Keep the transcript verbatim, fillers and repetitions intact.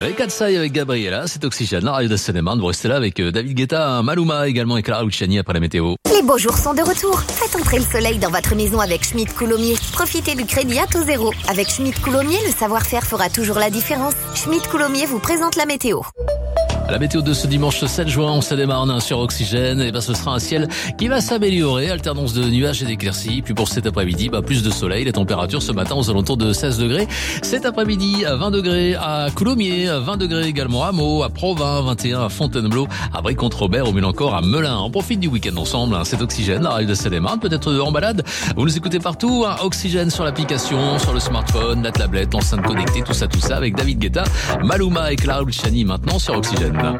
Avec Katsai, avec Gabriella, c'est Oxygène, la radio de Seine-et-Marne. Vous restez là avec David Guetta, Maluma également et Clara Luciani après la météo. Les beaux jours sont de retour. Faites entrer le soleil dans votre maison avec Schmitt Coulommiers. Profitez du crédit à taux zéro. Avec Schmitt Coulommiers, le savoir-faire fera toujours la différence. Schmitt Coulommiers vous présente la météo. La météo de ce dimanche sept juin, on Seine-et-Marne sur Oxygène, et ben ce sera un ciel qui va s'améliorer, alternance de nuages et d'éclaircies. Puis pour cet après-midi, bah plus de soleil, les températures ce matin aux alentours de seize degrés. Cet après-midi, vingt degrés à Coulommiers, vingt degrés également à Meaux, à Provins, vingt et un à Fontainebleau, à Brie-Comte-Robert ou mieux encore à Melun. On profite du week-end ensemble, hein. C'est Oxygène, la radio de Seine-et-Marne, peut-être en balade. Vous nous écoutez partout, hein. Oxygène sur l'application, sur le smartphone, la tablette, l'enceinte connectée, tout ça, tout ça, avec David Guetta, Maluma et Clara Luciani maintenant sur Oxygène.